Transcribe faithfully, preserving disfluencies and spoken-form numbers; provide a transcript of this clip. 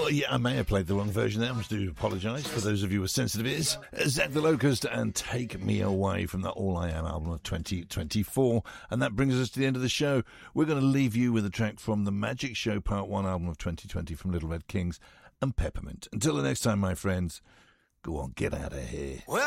Oh, yeah, I may have played the wrong version there. I do apologise for those of you with sensitive ears. Zack the Locust and Take Me Away from the All I Am album of twenty twenty-four. And that brings us to the end of the show. We're going to leave you with a track from the Magic Show Part one album of twenty twenty from Little Red Kings and Peppermint. Until the next time, my friends, go on, get out of here. Well,